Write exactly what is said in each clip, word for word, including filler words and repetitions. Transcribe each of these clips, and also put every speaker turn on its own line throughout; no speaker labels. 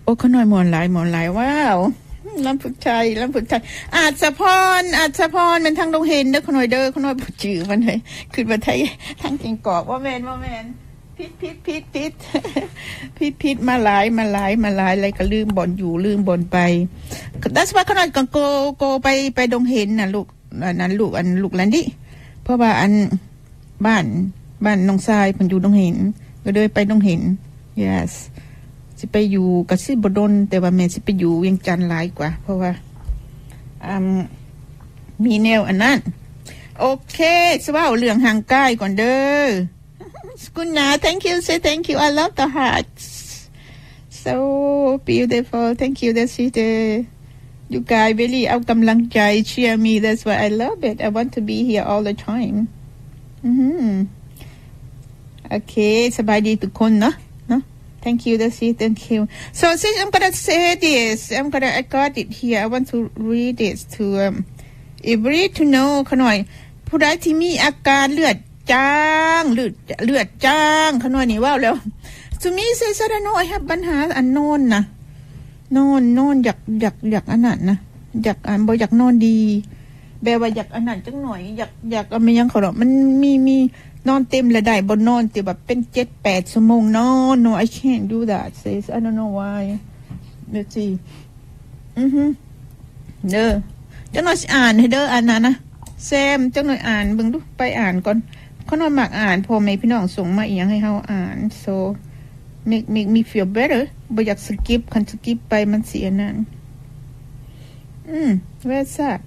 อ้ขน้อยหมอนหลายหมอนหลายว้าวลำพุชัยลำพุชัยอาจจะพรอาจจะพรมันทางดงเห็นเด้อขน้อยเด้อขน้อยบ่จื้อมันเลยขึ้นมาไทยทางกิงกอกว่าแม่นว่าแม่นพิษพิษพิษพิษพิษพิษมาหลายมาหลายมาหลายอะไรก็ลืมบ่อนอยู่ลืมบ่อนไปดัสว่าขน้อยก็โกโกไปไปดงเห็นน่ะลูกอันนั้นลูกอันลูกหลานดิเพราะว่าอันบ้านบ้านน้องทรายเพิ่นอยู่ดงเห็นก็เลยไปดงเห็น yesสิไปอยู่กสิบดลแต่ว่าแม่สิไปอยู่เวียงจันทร์หลายกว่าเพราะว่าอืมมีแนวอันนั้นโอเคสว่าเรื่องห่างกายก่อนเด้อคุณนา thank you say thank you I love the hearts so beautiful thank you that's it you guys really เอากำลังใจ cheer me that's why I love it I want to be here all the time อืมโอเคสบายดีทุกคนเนาะThank you, that's it. Thank you. So since I'm gonna say this, I'm gonna I got it here. I want to read this to um, everybody to know ขน่อยผู้ใดที่มีอาการเลือดจางเลือดเลือดจางขน่อยนี่ว่าแล้ว To me say I don't know I have ปัญหาอันนอนนะนอนนอนอยากอยากอยากอันนั้นนะอยากอันบ่อยากนอนดีแบบว่าอยากอันนั้นจังหน่อยอยากอยากเอาไม่ยังเขาหรอกมันมีมีนอนเต็มและได้บนนอนแต่แบบเป็นเจ็ดแปดชั่วโมงนอน no I can't do that says I don't know why let's see อือฮึเด้อจังหน่อยอ่านให้เด้ออ่านนะนะแซมจังหน่อยอ่านเบิ่งดูไปอ่านก่อนเขานอนมักอ่านพอแม่พี่น้องส่งมาอีหยังให้เฮาอ่าน so make make me feel better บ่อยากสกิปคันสกิปไปมันเสียนั่นอืม where's that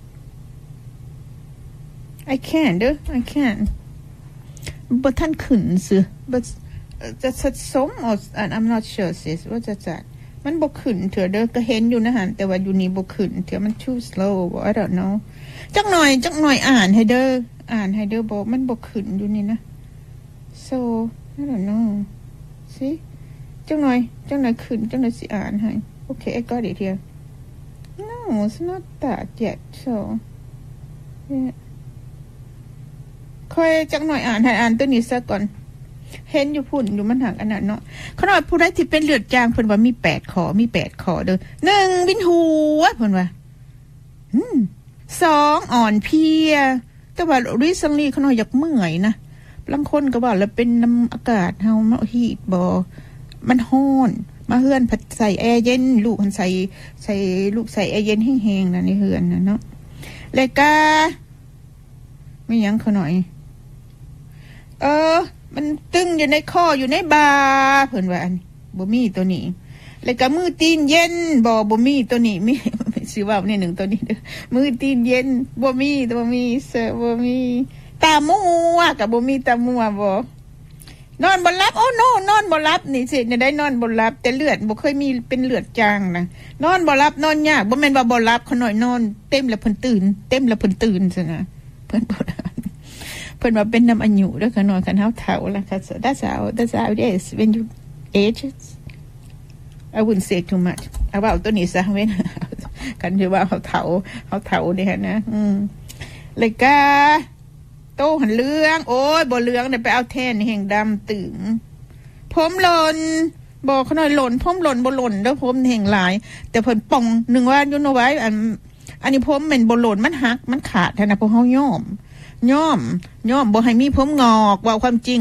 I can't เด้อ I can't but ท่านขึ้นสิ but จะสัดสม or I'm not sure sis ว่าจะจัดมันบ่ขึ้นเถอะเด้อก็เห็นอยู่นะหันแต่ว่าอยู่นี่บ่ขึ้นเถอะมัน too slow I don't know จักหน่อยจักหน่อยอ่านให้เด้ออ่านให้เด้อบอกมันบ่ขึ้นอยู่นี่นะ so I don't know see จักหน่อยจักหน่อยขึ้นจักหน่อยสิอ่านให้ okay I got it here no it's not that yet so yeahค่อยจักหน่อยอ่านให้อ่านตัวนี้ซะก่อนเห็นอยู่พุ่นอยู่มันหักอันนั้นเนาะขนาดผู้ใดที่เป็นเลือดจางเพิ่นว่ามีแปดข้อมีแปดข้อเด้อหนึ่งวินหัวเพิ่นว่าอืมสองอ่อนเพลียแต่ว่า recently ขนาดอยากเมื่อยนะบางคนก็ว่าแล้วเป็นน้ำอากาศเฮามันฮีทบ่มันร้อนมาเฮือนผัดใส่แอร์เย็นลูกมันใส่ใส่ลูกใส่แอร์เย็นแห้งๆน่ะในเฮือนน่ะเนาะแล้วก็มีหยังเขาหน่อยเออมันตึงอยู่ในคออยู่ในบ่าเพิ่นว่าอันบ่มีตัวนี้แล้วก็มือตีนเย็นบ่บ่มีตัวนี้มีสิว่านี่หนึ่งตัวนี้เด้อมือตีนเย็นบ่มีบ่มีเซบ่มีตามัวก็บ่มีตามัวบ่นอนบ่หลับโอ้โนนอนบ่หลับนี่สิได้นอนบ่หลับแต่เลือดบ่เคยมีเป็นเลือดจางนะนอนบ่หลับนอนยากบ่แม่นว่าบ่หลับเขาหน่อยนอนเต็มแล้วเพิ่นตื่นเต็มแล้วเพิ่นตื่นซั่นนะเพิ่นบ่เพิ่นว่าเป็นน้ำอายุเด้อค่ะน้อยคันเฮาเฒ่าแล้วค่ะ that's how that's how it is when you age I wouldn't say too much เอาว่าตัวนี้ซะเว้นกันที่ว่าเฮาเฒ่าเฮาเฒ่านี่ฮะนะอืมเลยกาโตหันเหลืองโอ้ยบ่เหลืองได้ไปเอาแทนแห่งดำตึงผมหล่นบ่เขาน้อยหล่นผมหล่นบ่หล่นเด้อผมแห่งหลายแต่เพิ่นป่องนึงว่าอยู่โนไว้อันอันนี้ผมแม่นบ่หล่นมันหักมันขาดนะเพราะเฮาย่อมย่อมย่อมบ่ให้มีผมงอกว่าความจริง